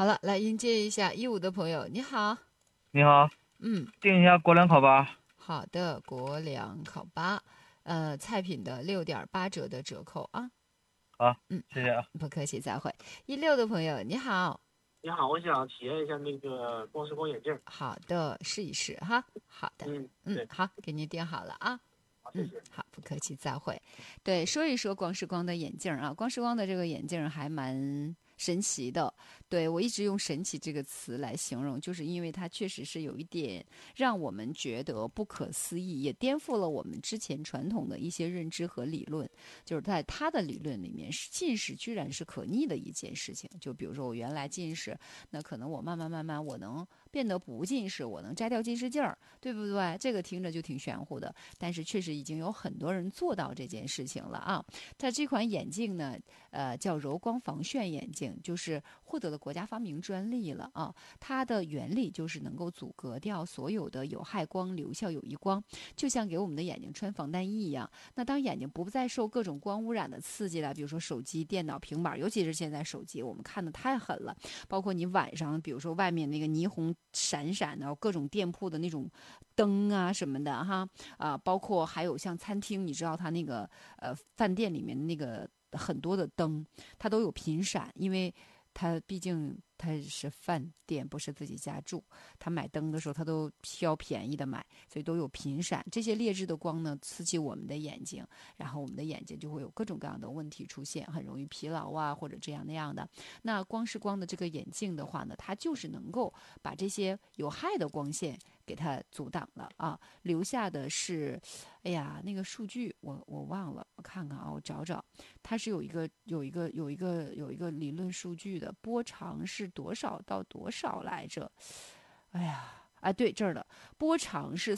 好了，来迎接一下15的朋友，你好。 你好， 嗯， 订一下国粮烤吧。 好的，国粮烤八，菜品的6.8折的折扣啊。 好，谢好， 谢啊。 不客气，再会。16的朋友，你好。 你好，我想体验一下那个光时光眼镜。 好的，试一试哈。好的， 对， 好，给您定好了啊。 好，谢谢。 好，不客气，再会。对，说一说光时光的眼镜啊，光时光的这个眼镜还蛮神奇的。对，我一直用神奇这个词来形容，就是因为它确实是有一点让我们觉得不可思议，也颠覆了我们之前传统的一些认知和理论。就是在他的理论里面，近视居然是可逆的一件事情。就比如说我原来近视，那可能我慢慢我能变得不近视，我能摘掉近视镜儿，对不对？这个听着就挺玄乎的，但是确实已经有很多人做到这件事情了啊。它这款眼镜呢，叫柔光防眩眼镜，就是获得了国家发明专利了啊。它的原理就是能够阻隔掉所有的有害光，留下有益光，就像给我们的眼睛穿防弹衣一样。那当眼睛不再受各种光污染的刺激了，比如说手机、电脑、平板，尤其是现在手机，我们看的太狠了。包括你晚上，比如说外面那个霓虹闪闪的，各种店铺的那种灯啊什么的哈包括还有像餐厅，你知道它那个饭店里面那个很多的灯，它都有频闪，因为它毕竟它是饭店，不是自己家住。他买灯的时候，他都挑便宜的买，所以都有频闪。这些劣质的光呢，刺激我们的眼睛，然后我们的眼睛就会有各种各样的问题出现，很容易疲劳啊，或者这样那样的。那光是光的这个眼镜的话呢，它就是能够把这些有害的光线给它阻挡了啊，留下的是，哎呀，那个数据我忘了，我看看啊，我找找，它是有一个理论数据的，波长是多少到多少来着？哎呀，对这儿的波长是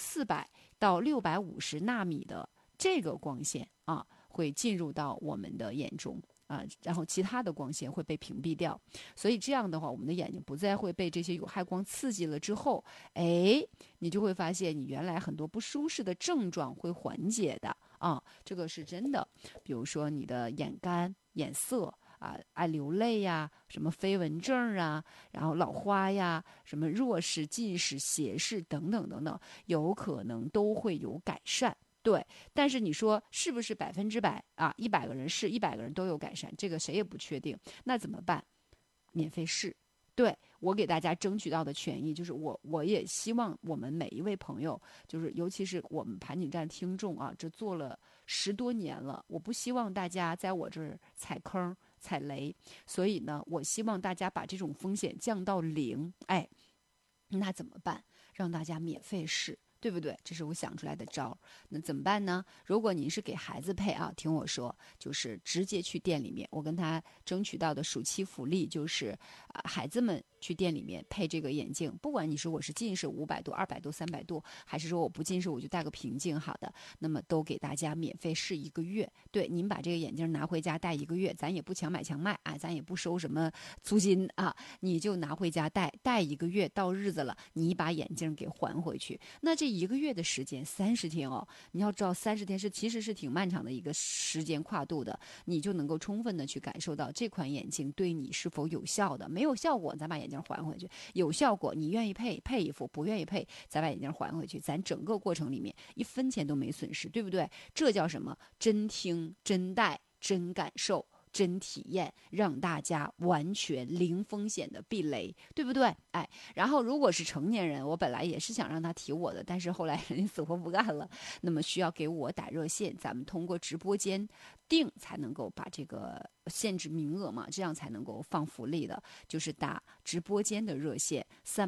400到650纳米的这个光线啊，会进入到我们的眼中。然后其他的光线会被屏蔽掉，所以这样的话，我们的眼睛不再会被这些有害光刺激了之后，你就会发现你原来很多不舒适的症状会缓解的啊，这个是真的。比如说你的眼干、眼涩爱流泪呀，什么飞蚊症啊，然后老花呀，什么弱视、近视、斜视等等等等，有可能都会有改善。对，但是你说是不是100%啊？100个人试100个人都有改善，这个谁也不确定。那怎么办？免费试。对，我给大家争取到的权益，就是我也希望我们每一位朋友，就是尤其是我们盘锦站听众啊，这做了10多年了，我不希望大家在我这儿踩坑踩雷，所以呢，我希望大家把这种风险降到0。那怎么办？让大家免费试。对不对？这是我想出来的招。那怎么办呢？如果您是给孩子配啊，听我说，就是直接去店里面，我跟他争取到的暑期福利就是，孩子们去店里面配这个眼镜，不管你说我是近视500度、200度、300度，还是说我不近视我就戴个平镜，好的，那么都给大家免费试1个月。对，您把这个眼镜拿回家戴1个月，咱也不强买强卖啊，咱也不收什么租金啊，你就拿回家戴1个月，到日子了，你把眼镜给还回去。那这1个月的时间30天哦，你要知道30天其实是挺漫长的一个时间跨度的，你就能够充分的去感受到这款眼镜对你是否有效的。没有效果咱把眼镜还回去，有效果你愿意配一副，不愿意配咱把眼镜还回去，咱整个过程里面1分钱都没损失，对不对？这叫什么？真听真戴真感受真体验，让大家完全零风险的避雷，对不对？然后如果是成年人，我本来也是想让他提我的，但是后来人家死活不干了，那么需要给我打热线，咱们通过直播间定才能够把这个限制名额嘛，这样才能够放福利的，就是打直播间的热线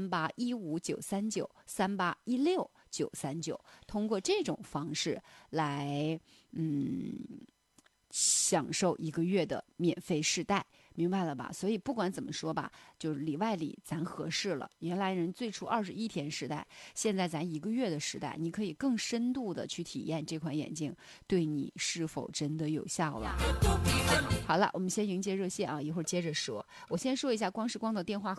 3815-939-3816-939，通过这种方式来享受1个月的免费试戴，明白了吧？所以不管怎么说吧，就是里外里咱合适了。原来人最初21天试戴，现在咱1个月的试戴，你可以更深度的去体验这款眼镜对你是否真的有效了。好了，我们先迎接热线啊，一会儿接着说。我先说一下光时光的电话